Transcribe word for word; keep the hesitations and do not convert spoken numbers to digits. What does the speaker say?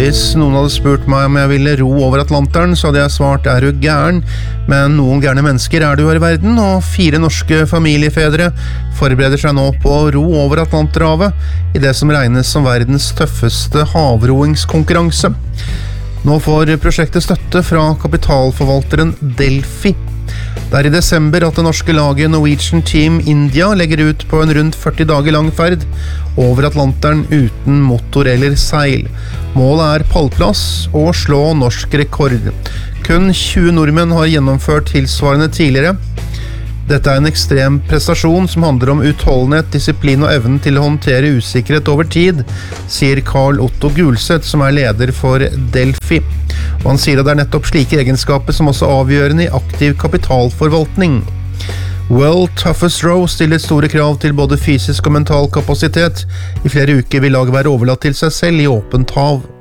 Hvis noen hadde spurt meg om jeg ville ro over Atlanteren, så hadde jeg svart, er du gæren? Men noen gærne mennesker er det jo her i verden, og fire norske familiefedre forbereder seg nå på å ro over Atlanterhavet i det som regnes som verdens tøffeste havroingskonkurranse. Nå får prosjektet støtte fra kapitalforvalteren Delphi. Det er i desember at det norske laget Norwegian Team India legger ut på en rundt førti dager lang ferd over Atlanteren uten motor eller seil. Målet er pallplass og slå norsk rekord. Kun tjue nordmenn har gjennomført tilsvarende tidligere. Dette er en ekstrem prestasjon som handler om utholdenhet, disiplin og evnen til å håndtere usikkerhet over tid, sier Karl Otto Gulset, som er leder for Delphi. Og han sier at det er nettopp slike egenskaper som også er avgjørende i aktiv kapitalforvaltning. World Toughest Row stiller store krav til både fysisk og mental kapasitet. I flere uker vil laget være overlatt til seg selv i åpent hav.